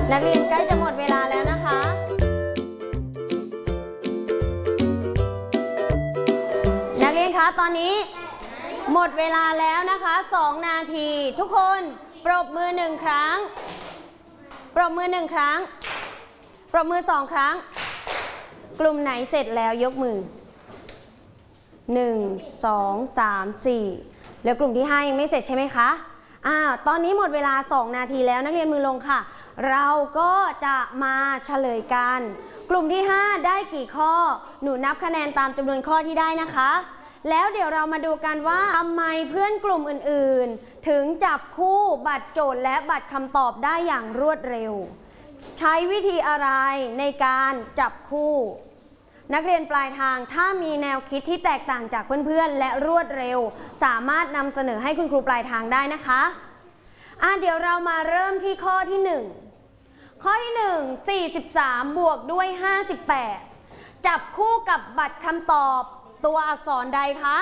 นักเรียนใกล้จะหมดเวลาแล้วนะคะนักเรียนคะตอนนี้หมดเวลาแล้วนะคะ2 นาทีทุกคนปรบมือ1 ครั้งปรบมือ1 ครั้งปรบมือ2 ครั้งกลุ่มไหนเสร็จแล้วยกมือ1 2 3 4แล้วกลุ่มที่5ยังไม่เสร็จใช่ไหมคะตอนนี้หมดเวลา2 นาทีแล้วนักเรียนมือลงค่ะเราก็จะมาเฉลยกันกลุ่มที่5ได้กี่ข้อหนูนับคะแนนตามจำนวนข้อที่ได้นะคะแล้วเดี๋ยวเรามาดูกันว่าทำไมเพื่อนกลุ่มอื่นๆถึงจับคู่บัตรโจทย์และบัตรคำตอบได้อย่างรวดเร็วใช้วิธีอะไรในการจับคู่นักเรียนปลายทางถ้ามีแนวคิดที่แตกต่างจากเพื่อนๆและรวดเร็วสามารถนำเสนอให้คุณครูปลายทางได้นะคะเดี๋ยวเรามาเริ่มที่ข้อที่1ข้อที่1 43บวกด้วย58จับคู่กับบัตรคำตอบตัวอักษรใดคะ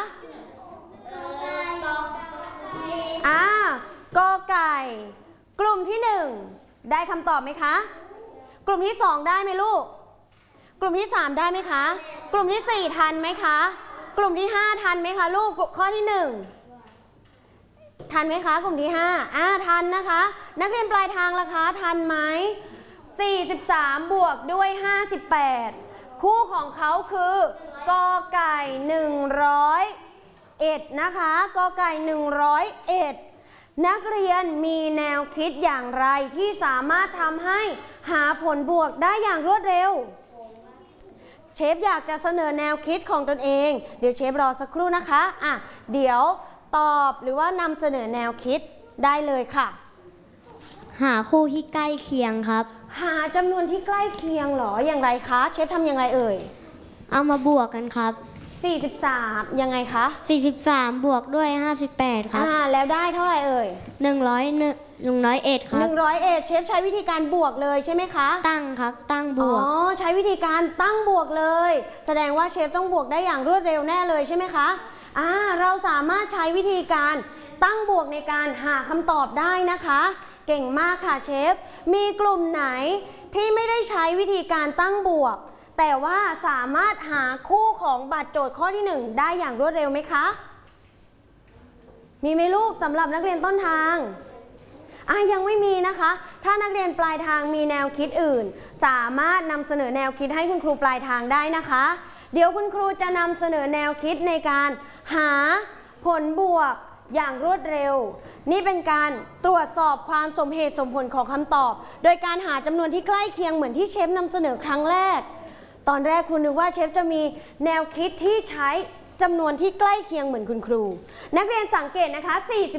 กอไก่กลุ่มที่1ได้คำตอบไหมคะกลุ่มที่2ได้ไหมลูกกลุ่มที่3ได้ไหมคะกลุ่มที่4ทันไหมคะกลุ่มที่5ทันไหมคะลูกข้อที่1ทันไหมคะกลุ่มที่5ทันนะคะนักเรียนปลายทางล่ะคะทันไหม43บวกด้วย58คู่ของเขาคือกอไก่101นะคะกอไก่101นักเรียนมีแนวคิดอย่างไรที่สามารถทำให้หาผลบวกได้อย่างรวดเร็วเชฟอยากจะเสนอแนวคิดของตนเองเดี๋ยวเชฟรอสักครู่นะคะเดี๋ยวตอบหรือว่านำเสนอแนวคิดได้เลยค่ะหาคู่ที่ใกล้เคียงครับหาจำนวนที่ใกล้เคียงเหรออย่างไรคะเชฟทำอย่างไรเอ่ยเอามาบวกกันครับ 43ยังไงคะ 43บวกด้วย58ครับแล้วได้เท่าไหร่เอ่ย 101ครับ 101เชฟใช้วิธีการบวกเลยใช่ไหมคะตั้งครับตั้งบวกใช้วิธีการตั้งบวกเลยแสดงว่าเชฟต้องบวกได้อย่างรวดเร็วแน่เลยใช่ไหมคะเราสามารถใช้วิธีการตั้งบวกในการหาคำตอบได้นะคะเก่งมากค่ะเชฟมีกลุ่มไหนที่ไม่ได้ใช้วิธีการตั้งบวกแต่ว่าสามารถหาคู่ของบัตรโจทย์ข้อที่1ได้อย่างรวดเร็วไหมคะมีไหมลูกสำหรับนักเรียนต้นทางยังไม่มีนะคะถ้านักเรียนปลายทางมีแนวคิดอื่นสามารถนำเสนอแนวคิดให้คุณครูปลายทางได้นะคะเดี๋ยวคุณครูจะนำเสนอแนวคิดในการหาผลบวกอย่างรวดเร็วนี่เป็นการตรวจสอบความสมเหตุสมผลของคำตอบโดยการหาจำนวนที่ใกล้เคียงเหมือนที่เชฟนำเสนอครั้งแรกตอนแรกคุณนึกว่าเชฟจะมีแนวคิดที่ใช้จำนวนที่ใกล้เคียงเหมือนคุณครูนักเรียนสังเกตนะคะ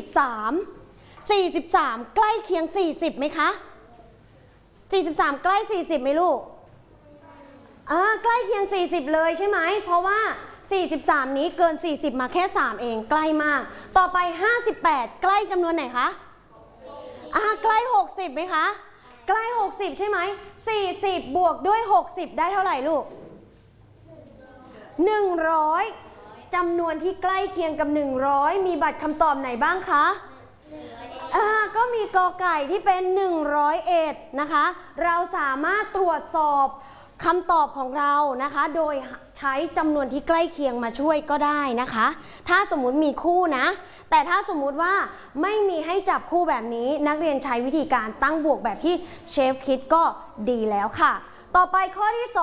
43ใกล้เคียง40ไหมคะ43ใกล้40ไหมลูกใกล้เคียง40เลยใช่ไหมเพราะว่า43นี้เกิน40มาแค่3เองใกล้มากต่อไป58ใกล้จำนวนไหนคะใกล้60ไหมคะใกล้60ใช่ไหม40บวกด้วย60ได้เท่าไหร่ลูก100จำนวนที่ใกล้เคียงกับ100มีบัตรคำตอบไหนบ้างคะก็มีกอไก่ที่เป็น101นะคะเราสามารถตรวจสอบคำตอบของเรานะคะโดยใช้จำนวนที่ใกล้เคียงมาช่วยก็ได้นะคะถ้าสมมุติมีคู่นะแต่ถ้าสมมุติว่าไม่มีให้จับคู่แบบนี้นักเรียนใช้วิธีการตั้งบวกแบบที่เชฟคิดก็ดีแล้วค่ะต่อไปข้อที่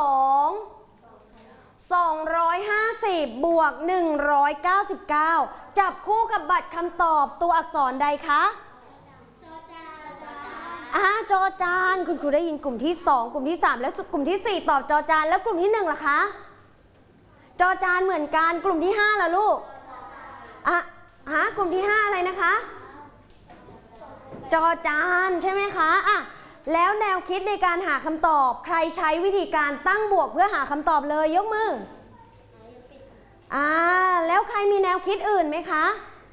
250บวก199จับคู่กับบัตรคำตอบตัวอักษรใดคะจอจานคุณครูได้ยินกลุ่มที่2กลุ่มที่3และกลุ่มที่4ตอบจอจานแล้วกลุ่มที่1ล่ะคะจอจานเหมือนกันกลุ่มที่5ล่ะลูกกลุ่มที่5อะไรนะคะจอจานใช่ไหมคะแล้วแนวคิดในการหาคำตอบใครใช้วิธีการตั้งบวกเพื่อหาคำตอบเลยยกมือแล้วใครมีแนวคิดอื่นไหมคะ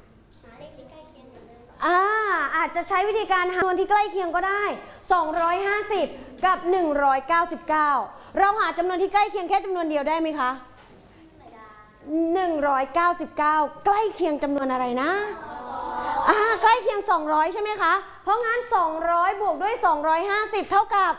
อาจจะใช้วิธีการหาจำนวนที่ใกล้เคียงก็ได้250กับ199เราหาจำนวนที่ใกล้เคียงแค่จำนวนเดียวได้ไหมคะ199ใกล้เคียงจำนวนอะไรนะ ใกล้เคียง200ใช่ไหมคะเพราะงั้น200บวกด้วยด้วย250เท่ากับ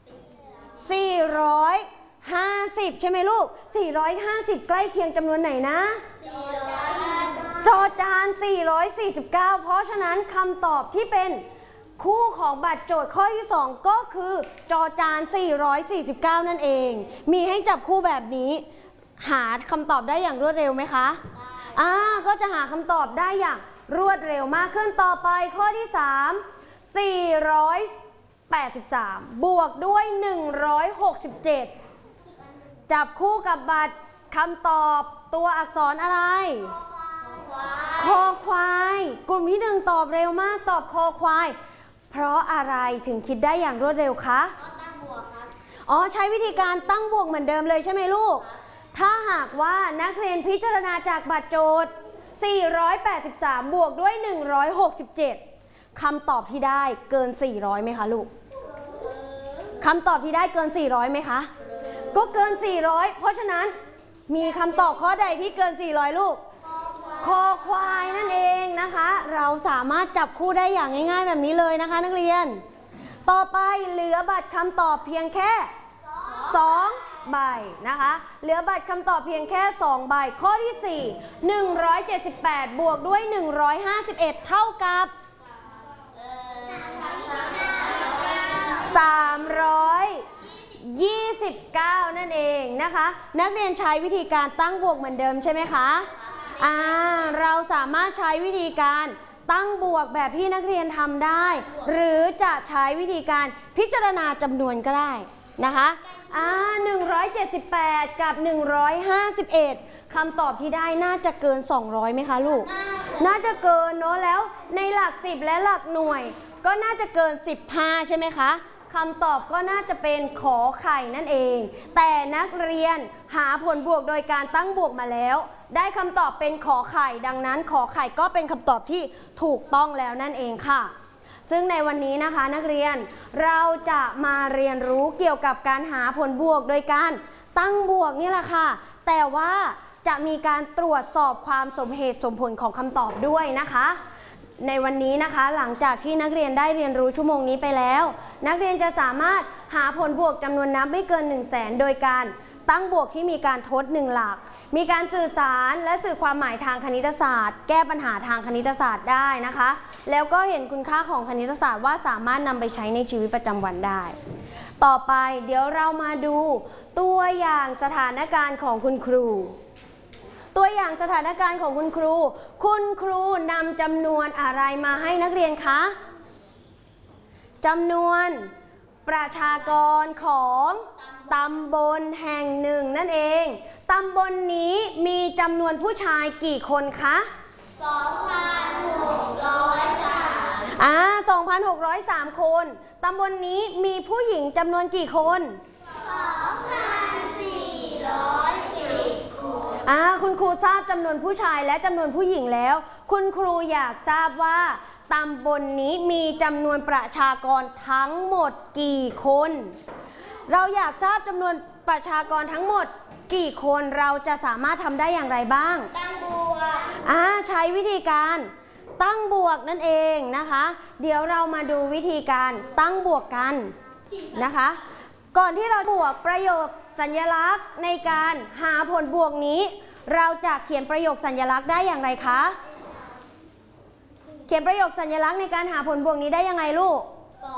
450ใช่ไหมลูก450ใกล้เคียงจำนวนไหนนะจอจาน449เพราะฉะนั้นคำตอบที่เป็นคู่ของบัตรโจทย์ข้อที่2ก็คือจอจาน449นั่นเองมีให้จับคู่แบบนี้หาคำตอบได้อย่างรวดเร็วไหมคะก็จะหาคำตอบได้อย่างรวดเร็วมากขึ้นต่อไปข้อที่3 483บวกด้วย167จับคู่กับบัตรคำตอบตัวอักษรอะไรคอควายกลุ่มที่1ตอบเร็วมากตอบคอควายเพราะอะไรถึงคิดได้อย่างรวดเร็วคะใช้วิธีการตั้งบวกเหมือนเดิมเลยใช่ไหมลูกถ้าหากว่านักเรียนพิจารณาจากบัตรโจทย์483บวกด้วย167คำตอบที่ได้เกิน400ไหมคะลูกคำตอบที่ได้เกิน400ไหมคะก็เกิน400เพราะฉะนั้นมีคำตอบข้อใดที่เกิน400ลูกคอควายนั่นเองนะคะเราสามารถจับคู่ได้อย่างง่ายๆแบบนี้เลยนะคะนักเรียนต่อไปเหลือบัตรคำตอบเพียงแค่2ใบนะคะเหลือบัตรคำตอบเพียงแค่2ใบข้อที่4 178บวกด้วย151เท่ากับ329นั่นเองนะคะนักเรียนใช้วิธีการตั้งบวกเหมือนเดิมใช่ไหมคะเราสามารถใช้วิธีการตั้งบวกแบบที่นักเรียนทำได้หรือจะใช้วิธีการพิจารณาจำนวนก็ได้นะคะ178กับ151คำตอบที่ได้น่าจะเกิน200ไหมคะลูกน่าจะเกินเนาะแล้วในหลัก10และหลักหน่วยก็น่าจะเกิน15ใช่ไหมคะคำตอบก็น่าจะเป็นขอไข่นั่นเองแต่นักเรียนหาผลบวกโดยการตั้งบวกมาแล้วได้คำตอบเป็นขอไข่ดังนั้นขอไข่ก็เป็นคำตอบที่ถูกต้องแล้วนั่นเองค่ะซึ่งในวันนี้นะคะนักเรียนเราจะมาเรียนรู้เกี่ยวกับการหาผลบวกโดยการตั้งบวกนี่แหละค่ะแต่ว่าจะมีการตรวจสอบความสมเหตุสมผลของคำตอบด้วยนะคะในวันนี้นะคะหลังจากที่นักเรียนได้เรียนรู้ชั่วโมงนี้ไปแล้วนักเรียนจะสามารถหาผลบวกจำนวนนับไม่เกิน100,000โดยการตั้งบวกที่มีการทด1หลักมีการสื่อสารและสื่อความหมายทางคณิตศาสตร์แก้ปัญหาทางคณิตศาสตร์ได้นะคะแล้วก็เห็นคุณค่าของคณิตศาสตร์ว่าสามารถนำไปใช้ในชีวิตประจำวันได้ต่อไปเดี๋ยวเรามาดูตัวอย่างสถานการณ์ของคุณครูตัวอย่างสถานการณ์ของคุณครูคุณครูนำจำนวนอะไรมาให้นักเรียนคะจำนวนประชากรของตำบลแห่งหนึ่งนั่นเองตำบลนี้มีจำนวนผู้ชายกี่คนคะ2,603 คนตำบลนี้มีผู้หญิงจำนวนกี่คนคุณครูทราบจำนวนผู้ชายและจำนวนผู้หญิงแล้วคุณครูอยากทราบว่าตำบลนี้มีจำนวนประชากรทั้งหมดกี่คนเราอยากทราบจำนวนประชากรทั้งหมดกี่คนเราจะสามารถทำได้อย่างไรบ้างตั้งบวกใช้วิธีการตั้งบวกนั่นเองนะคะเดี๋ยวเรามาดูวิธีการตั้งบวกกันนะคะก่อนที่เราบวกประโยคสัญลักษณ์ในการหาผลบวกนี้เราจะเขียนประโยคสัญลักษณ์ได้อย่างไรคะเขียนประโยคสัญลักษณ์ในการหาผลบวกนี้ได้ยังไงลูก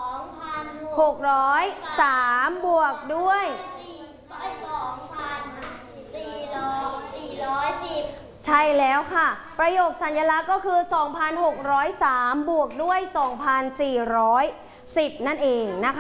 2,603บวกด้วยใช่แล้วค่ะประโยคสัญลักษณ์ก็คือ2,603บวกด้วย2,410นั่นเองนะคะ